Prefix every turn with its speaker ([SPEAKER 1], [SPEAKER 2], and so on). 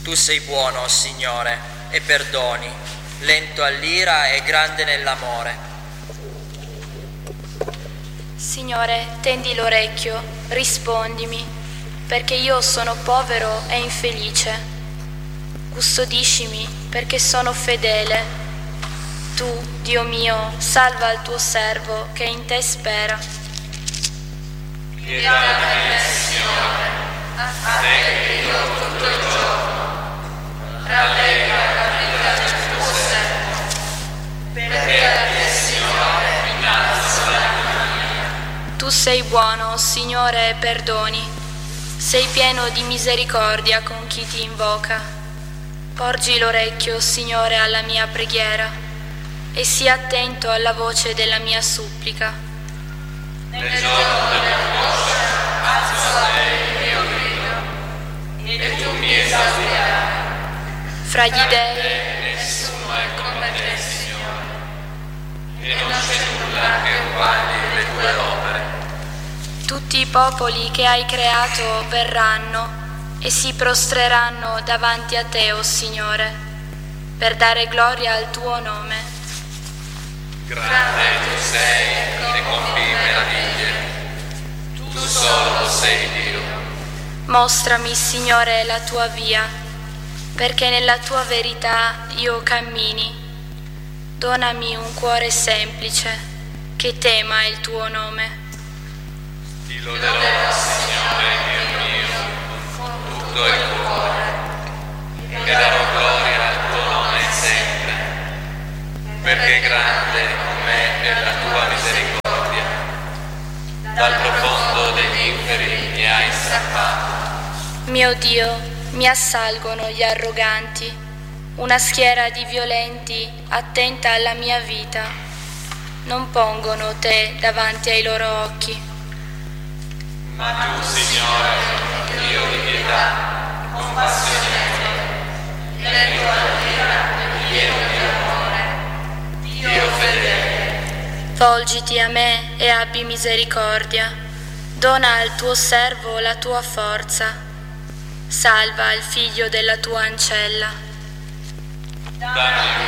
[SPEAKER 1] Tu sei buono, o Signore, e perdoni, lento all'ira e grande nell'amore.
[SPEAKER 2] Signore, tendi l'orecchio, rispondimi, perché io sono povero e infelice. Custodiscimi, perché sono fedele. Tu, Dio mio, salva il tuo servo che in te spera.
[SPEAKER 3] Pietà di me, Signore, a te che io tutto il giorno. Rallegra la vita del tuo servo, perché a te, Signore, innalzo l'anima mia.
[SPEAKER 2] Tu sei buono, Signore, e perdoni. Sei pieno di misericordia con chi ti invoca. Porgi l'orecchio, Signore, alla mia preghiera e sii attento alla voce della mia supplica.
[SPEAKER 3] Nel giorno dell'angoscia alzo a te il mio grido, e tu mi esaudierai.
[SPEAKER 2] Fra gli dei
[SPEAKER 3] Nessuno è come te, Signore, e non c'è nulla che uguagli le tue opere.
[SPEAKER 2] tutti i popoli che hai creato verranno e si prostreranno davanti a te, o Signore, per dare gloria al tuo nome.
[SPEAKER 3] Grande tu sei e compi meraviglie. Tu solo sei Dio.
[SPEAKER 2] Mostrami, Signore, la tua via, perché nella tua verità io cammini. Donami un cuore semplice, che tema il tuo nome.
[SPEAKER 3] Ti loderò, Signore Dio mio, con tutto il cuore, e darò gloria al tuo nome sempre, perché grande con me è la tua misericordia. Dal profondo degli inferi mi hai strappato.
[SPEAKER 2] Mio Dio, mi assalgono gli arroganti, una schiera di violenti attenta alla mia vita. Non pongono te davanti ai loro occhi.
[SPEAKER 3] Ma tu, Signore, Dio di pietà, compassionevole, lento all'ira e pieno di amore, Dio fedele.
[SPEAKER 2] Volgiti a me e abbi misericordia. Dona al tuo servo la tua forza. Salva il figlio della tua ancella.
[SPEAKER 3] Dammi